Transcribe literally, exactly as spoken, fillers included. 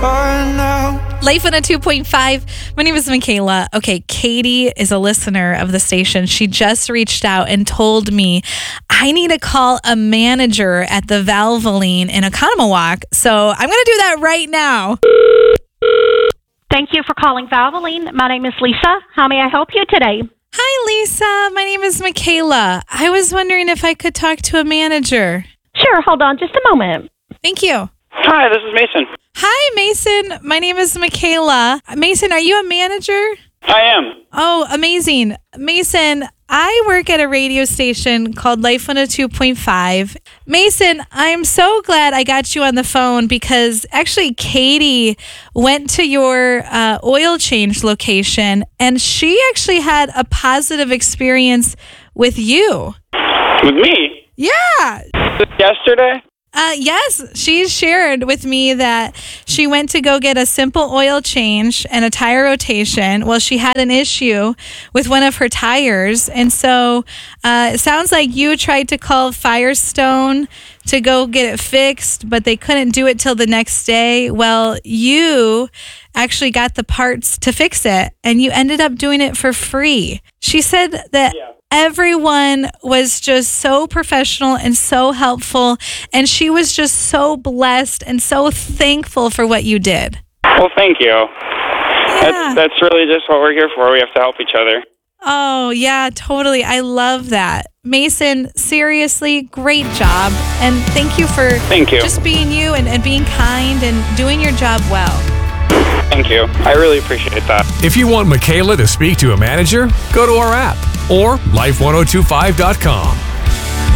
car now. Life in a two point five. My name is Michaela. Okay, Katie is a listener of the station. She just reached out and told me I need to call a manager at the Valvoline in Oconomowoc. So I'm going to do that right now. Thank you for calling Valvoline. My name is Lisa. How may I help you today? Hi, Lisa. My name is Michaela. I was wondering if I could talk to a manager. Sure, hold on just a moment. Thank you. Hi, this is Mason. Hi, Mason. My name is Michaela. Mason, are you a manager? I am. Oh, amazing. Mason, I work at a radio station called Life one oh two point five. Mason, I'm so glad I got you on the phone because actually Katie went to your uh, oil change location and she actually had a positive experience with you. With me? Yeah. Yesterday? Uh, yes, she shared with me that she went to go get a simple oil change and a tire rotation. Well, she had an issue with one of her tires. And so uh, it sounds like you tried to call Firestone to go get it fixed, but they couldn't do it till the next day. Well, you actually got the parts to fix it and you ended up doing it for free. She said that Yeah. everyone was just so professional and so helpful, and she was just so blessed and so thankful for what you did. Well, thank you. Yeah. That's, that's really just what we're here for. We have to help each other. Oh, yeah, totally. I love that. Mason, seriously, great job. And thank you for Thank you. just being you and, and being kind and doing your job well. Thank you. I really appreciate that. If you want Michaela to speak to a manager, go to our app or life ten twenty-five dot com.